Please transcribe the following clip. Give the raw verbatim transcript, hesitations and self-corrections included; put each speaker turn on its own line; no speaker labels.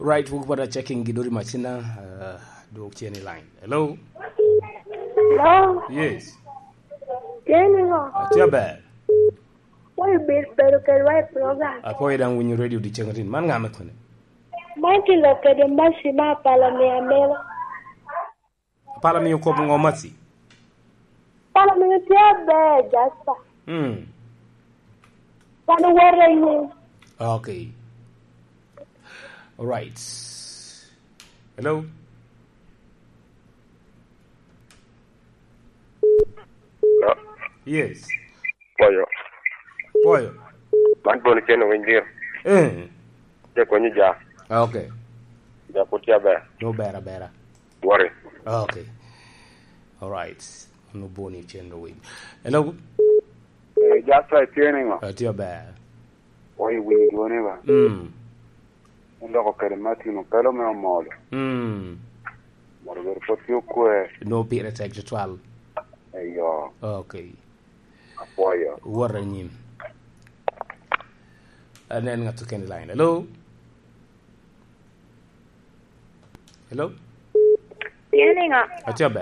Right, we're going to checking Gidori Machina, uh, do any line. Hello?
Hello?
Yes.
Jenny,
What's your bad?
why bit pero que right program?
I put it down when you radio the changing. Man, I'm a con.
Mighty look at the Massima Palamia.
Palamio coping or Matsi.
Palamia bed, Jasper.
Hmm.
What are you?
Okay. All right. Hello?
No.
Yes.
Pollo.
Pollo.
Man pone cheno windir.
Eh.
Je konyi ja.
Okay.
Ja putia be.
No better, better.
Worry.
Okay. All right. No bony chendo wing. Hello?
Eh, just like training.
At your bad.
Oi wini done ba.
Hmm.
Ndo ko kere mati no pelo me molo.
Hmm.
Moro ver potio kwe.
No pira sexual.
Eyo.
Okay.
Apoyo.
Warren. And then got to Kenny line. Hello? Hello?
Jenny,
At your bad.